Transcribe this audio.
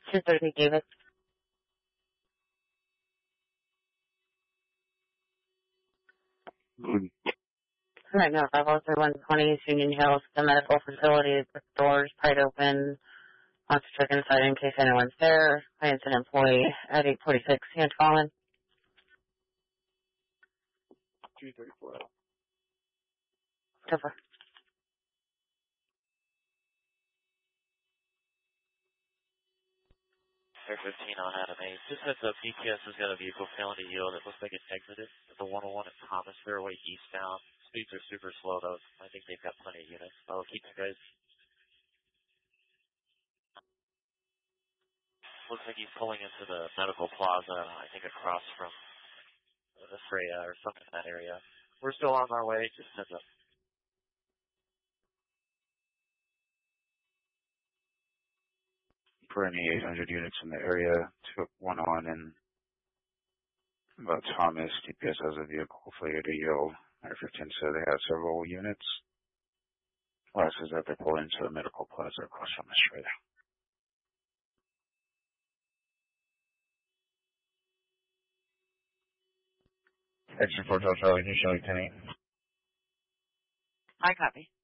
230 Davis. Right now, 503-120 East Union Hills, the medical facility, the doors pried open. Wants to check inside in case anyone's there. I am an employee at 846 Hand Fallen. 234. Over. Air 15 on Adam 8. Just heads up, DPS has got a vehicle failing to yield. It looks like it exited at the 101 at Thomas Fairway eastbound. Speeds are super slow though. I think they've got plenty of units. I'll keep you guys. Looks like he's pulling into the medical plaza, I think across from the Freya or something in that area. We're still on our way, just heads up. For any 800 units in the area, took one on in about Thomas. DPS has a vehicle failure to yield. Air 15 said they have several units. Last is that they pull into a medical plaza across from the street. Extra 4 Charlie, New Shelly 10-8. I copy.